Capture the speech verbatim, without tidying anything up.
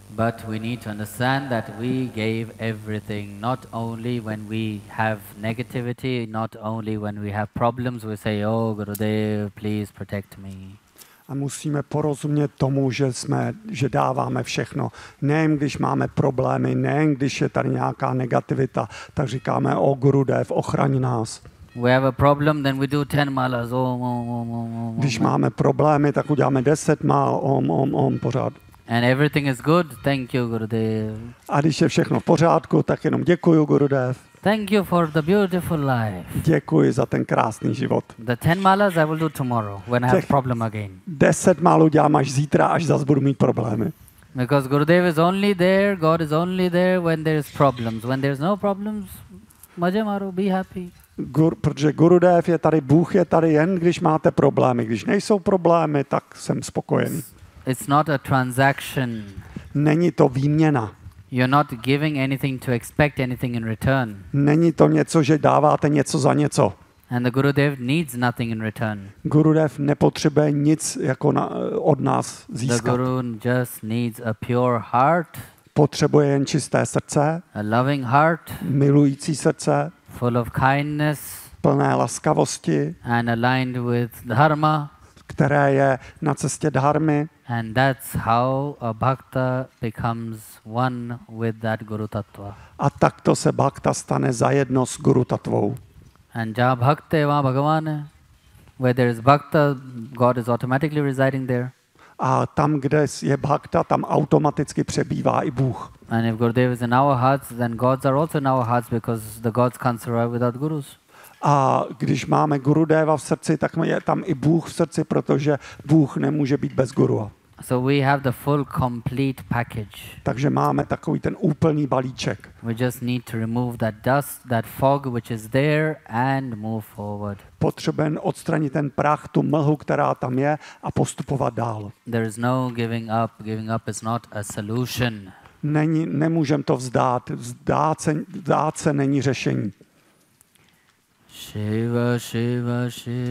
But we need to understand that we gave everything, not only when we have negativity, not only when we have problems, we say, oh, Gurudev, please protect me. A musíme porozumět tomu, že, jsme, že dáváme všechno. Nejen když máme problémy, nejen když je tady nějaká negativita, tak říkáme, o Gurudev, ochraň nás. We have a problem, then we do ten malas. Om, om, om, om, om. Když máme problémy, tak uděláme deset mal, om, om, om, pořád. And everything is good. Thank you, Gurudev. A když je všechno v pořádku, tak jenom děkuji, Gurudev. Thank you for the beautiful life. Děkuji za ten krásný život. The ten malas I will do tomorrow when I have Těch problem again. Deset mal udělám až zítra, až zase budu mít problémy. Because Gurudev is only there, God is only there when there is problems. When there is no problems, maja maro, be happy. Gur, protože Gurudev je tady, Bůh je tady jen, když máte problémy. Když nejsou problémy, tak jsem spokojený. It's not a transaction. Není to výměna. You're not giving anything to expect anything in return. Není to něco, že dáváte něco za něco. And the Gurudev needs nothing in return. Gurudev nepotřebuje nic jako na, od nás The získat. Guru just needs a pure heart, Potřebuje jen čisté srdce, a loving heart, milující srdce, full of kindness plné laskavosti, and aligned with dharma. které je na cestě dharmy. And that's how a bhakta becomes one with that Guru Tattva. A takto se bhakta stane zajedno s Guru tatvou. And jaha bhakta hai, wahan Bhagavan hai. Where there is bhakta, God is automatically residing there. A tam, kde je bhakta, tam automaticky přebývá i Bůh. And if Gurudev is in our hearts, then gods are also in our hearts because the gods can't survive without gurus. A když máme Gurudeva v srdci, tak je tam i Bůh v srdci, protože Bůh nemůže být bez gurua. So we have the full complete package. Takže máme takový ten úplný balíček. We just need to remove that dust, that fog which is there and move forward. Potřebujeme odstranit ten prach, tu mlhu, která tam je, a postupovat dál. There is no giving up. Giving up is not a solution. Není, nemůžeme to vzdát. Vzdát se, vzdát se není řešení. Shiva, Shiva, Shiva.